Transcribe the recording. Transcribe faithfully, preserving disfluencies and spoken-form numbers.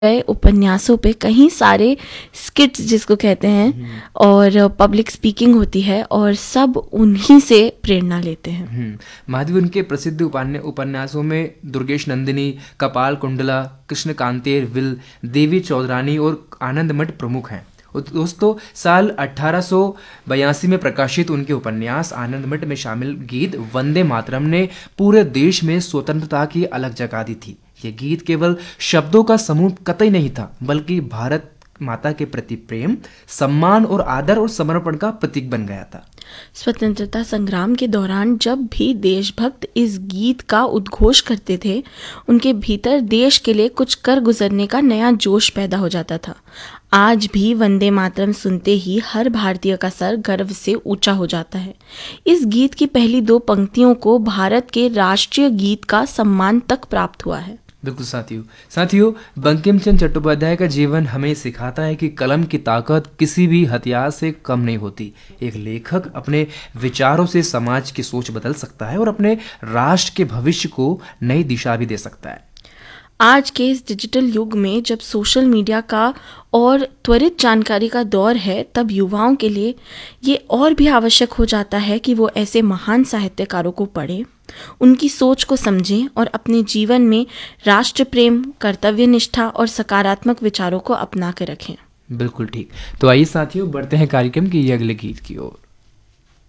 गए उपन्यासों पे कहीं सारे स्किट्स जिसको कहते हैं और पब्लिक स्पीकिंग होती है और सब उन्हीं से प्रेरणा लेते हैं। हम्म माधवी, उनके प्रसिद्ध उपन्या उपन्यासों में दुर्गेश नंदिनी, कपाल कुंडला, कृष्णकांतेर विल, देवी चौधरानी और आनंद मठ प्रमुख हैं। और दोस्तों, साल अठारह सौ बयासी में प्रकाशित उनके उपन्यास आनंद मठ में शामिल गीत वंदे मातरम ने पूरे देश में स्वतंत्रता की अलग जगा दी थी। ये गीत केवल शब्दों का समूह कतई नहीं था, बल्कि भारत माता के प्रति प्रेम, सम्मान और आदर और समर्पण का प्रतीक बन गया था। स्वतंत्रता संग्राम के दौरान जब भी देशभक्त इस गीत का उद्घोष करते थे, उनके भीतर देश के लिए कुछ कर गुजरने का नया जोश पैदा हो जाता था। आज भी वंदे मातरम सुनते ही हर भारतीय का सर गर्व से ऊंचा हो जाता है। इस गीत की पहली दो पंक्तियों को भारत के राष्ट्रीय गीत का सम्मान तक प्राप्त हुआ है। बिल्कुल साथियों साथियों बंकिम चंद्र चट्टोपाध्याय का जीवन हमें सिखाता है कि कलम की ताकत किसी भी हथियार से कम नहीं होती। एक लेखक अपने विचारों से समाज की सोच बदल सकता है और अपने राष्ट्र के भविष्य को नई दिशा भी दे सकता है। आज के इस डिजिटल युग में जब सोशल मीडिया का और त्वरित जानकारी का दौर है, तब युवाओं के लिए ये और भी आवश्यक हो जाता है कि वो ऐसे महान साहित्यकारों को पढ़ें, उनकी सोच को समझें और अपने जीवन में राष्ट्र प्रेम, कर्तव्य निष्ठा और सकारात्मक विचारों को अपना के रखें। बिल्कुल ठीक। तो आइए साथियों, बढ़ते हैं कार्यक्रम के ये अगले गीत की ओर।